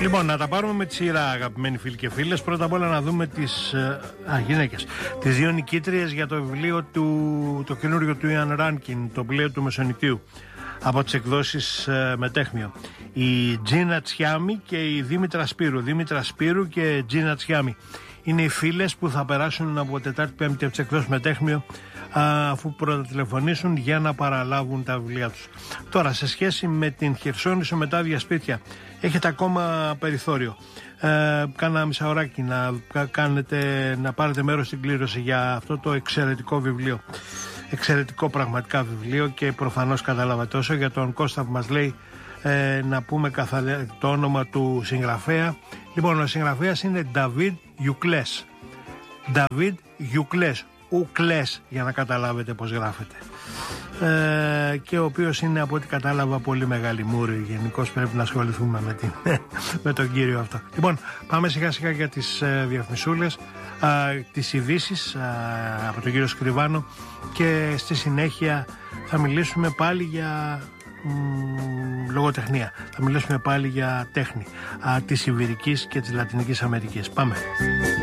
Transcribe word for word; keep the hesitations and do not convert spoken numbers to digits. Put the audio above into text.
Λοιπόν, να τα πάρουμε με τη σειρά, αγαπημένοι φίλοι και φίλες. Πρώτα απ' όλα να δούμε τις α, γυναίκες. Τις δύο νικήτριες για το βιβλίο του, το καινούριο του Ιαν Ράνκιν, το πλοίο του Μεσονυχτίου, από τις εκδόσεις ε, Μετέχμιο. Η Τζίνα Τσιάμι και η Δήμητρα Σπύρου. Δήμητρα Σπύρου και Τζίνα Τσιάμι είναι οι φίλες που θα περάσουν από Τετάρτη Πέμπτη από τις εκδόσεις Μετέχμιο, αφού πρωτοτηλεφωνήσουν για να παραλάβουν τα βιβλία τους. Τώρα, σε σχέση με την Χερσόνησο με τα άδεια σπίτια, έχετε ακόμα περιθώριο. Ε, κάνα μισάωράκι να, κάνετε, να πάρετε μέρος στην κλήρωση για αυτό το εξαιρετικό βιβλίο. Εξαιρετικό πραγματικά βιβλίο, και προφανώς καταλάβατε. Όσο για τον Κώστα που μας λέει ε, να πούμε καθα... το όνομα του συγγραφέα. Λοιπόν, ο συγγραφέας είναι Νταβίδ Γιουκλές. Νταβίδ Γιουκλές. Ουκλές, για να καταλάβετε πως γράφεται. Ε, και ο οποίος είναι, από ό,τι κατάλαβα, πολύ μεγάλη μούρη. Γενικώς πρέπει να ασχοληθούμε με, την, με τον κύριο αυτό. Λοιπόν, πάμε σιγά σιγά για τις ε, διαφημισούλες, ε, τις ειδήσεις ε, από τον κύριο Σκριβάνο, και στη συνέχεια θα μιλήσουμε πάλι για μ, λογοτεχνία. Θα μιλήσουμε πάλι για τέχνη ε, της Ιβηρικής και της Λατινικής Αμερικής. Πάμε.